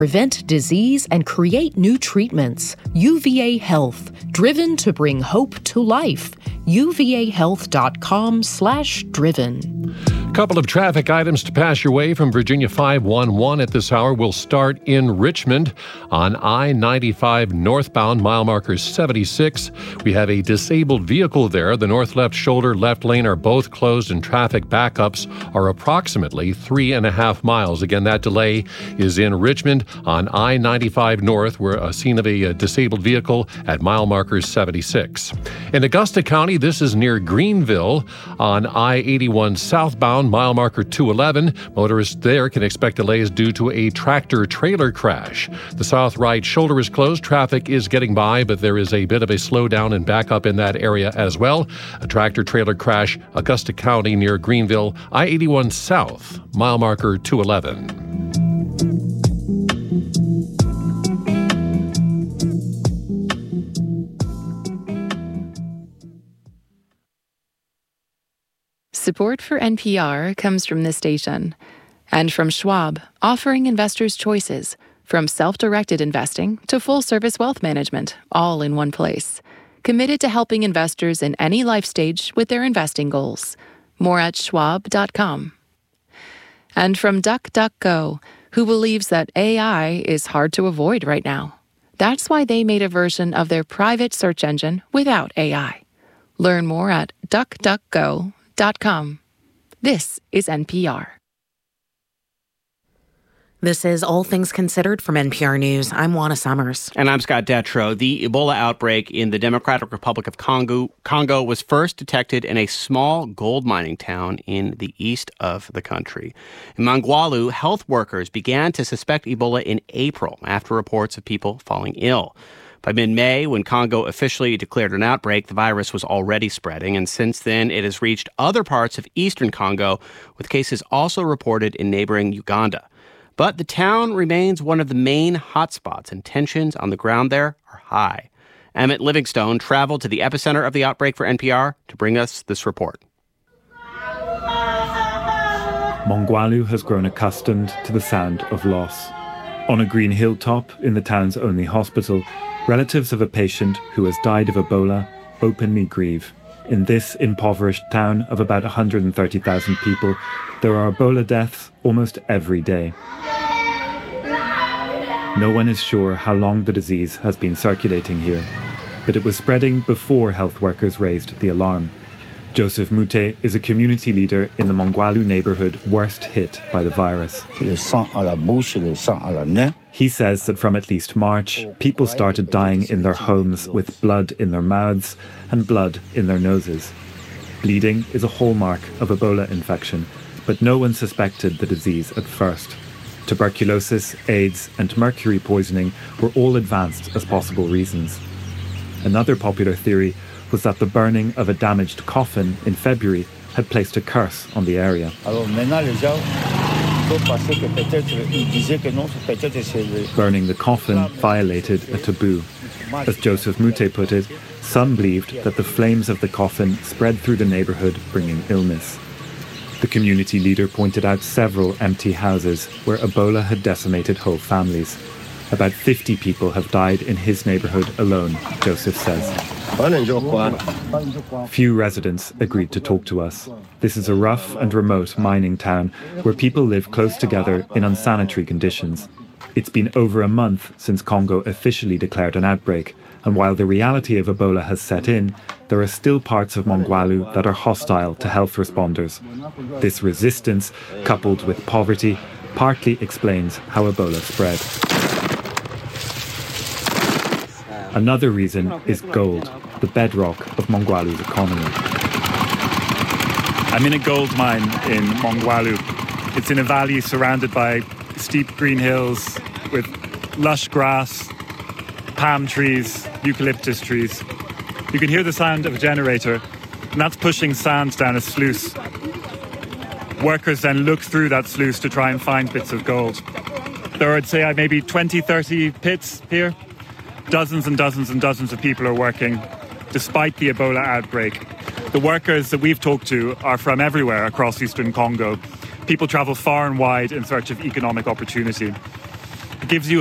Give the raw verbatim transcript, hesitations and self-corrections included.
prevent disease and create new treatments. U V A Health, driven to bring hope to life. U V A health dot com slash driven. Couple of traffic items to pass your way from Virginia five one one at this hour. We'll start in Richmond on I ninety-five northbound, mile marker seventy-six. We have a disabled vehicle there. The north left shoulder, left lane are both closed and traffic backups are approximately three and a half miles. Again, that delay is in Richmond on I ninety-five north. We're a scene of a, a disabled vehicle at mile marker seventy-six. In Augusta County, this is near Greenville on I eighty-one southbound, mile marker two eleven. Motorists there can expect delays due to a tractor-trailer crash. The south right shoulder is closed. Traffic is getting by, but there is a bit of a slowdown and backup in that area as well. A tractor-trailer crash, Augusta County near Greenville, I eighty-one south, mile marker two eleven. Support for N P R comes from this station and from Schwab, offering investors choices from self-directed investing to full-service wealth management, all in one place. Committed to helping investors in any life stage with their investing goals. More at schwab dot com. And from DuckDuckGo, who believes that A I is hard to avoid right now. That's why they made a version of their private search engine without A I. Learn more at duck duck go dot com. This is N P R. This is All Things Considered from N P R News. I'm Juana Summers. And I'm Scott Detrow. The Ebola outbreak in the Democratic Republic of Congo, Congo was first detected in a small gold mining town in the east of the country. In Mongwalu, health workers began to suspect Ebola in April after reports of people falling ill. By mid-May, when Congo officially declared an outbreak, the virus was already spreading, and since then it has reached other parts of eastern Congo, with cases also reported in neighboring Uganda. But the town remains one of the main hotspots, and tensions on the ground there are high. Emmett Livingstone traveled to the epicenter of the outbreak for N P R to bring us this report. Mongwalu has grown accustomed to the sound of loss. On a green hilltop in the town's only hospital, relatives of a patient who has died of Ebola openly grieve. In this impoverished town of about one hundred thirty thousand people, there are Ebola deaths almost every day. No one is sure how long the disease has been circulating here, but it was spreading before health workers raised the alarm. Joseph Mute is a community leader in the Mongwalu neighborhood worst hit by the virus. He says that from at least March, people started dying in their homes with blood in their mouths and blood in their noses. Bleeding is a hallmark of Ebola infection, but no one suspected the disease at first. Tuberculosis, AIDS, and mercury poisoning were all advanced as possible reasons. Another popular theory was that the burning of a damaged coffin in February had placed a curse on the area. Burning the coffin violated a taboo. As Joseph Mute put it, some believed that the flames of the coffin spread through the neighborhood, bringing illness. The community leader pointed out several empty houses where Ebola had decimated whole families. About fifty people have died in his neighborhood alone, Joseph says. Few residents agreed to talk to us. This is a rough and remote mining town where people live close together in unsanitary conditions. It's been over a month since Congo officially declared an outbreak, and while the reality of Ebola has set in, there are still parts of Mongwalu that are hostile to health responders. This resistance, coupled with poverty, partly explains how Ebola spread. Another reason is gold, the bedrock of Mongwalu's economy. I'm in a gold mine in Mongwalu. It's in a valley surrounded by steep green hills with lush grass, palm trees, eucalyptus trees. You can hear the sound of a generator, and that's pushing sand down a sluice. Workers then look through that sluice to try and find bits of gold. There are, I'd say, maybe twenty, thirty pits here. Dozens and dozens and dozens of people are working, despite the Ebola outbreak. The workers that we've talked to are from everywhere across eastern Congo. People travel far and wide in search of economic opportunity. gives you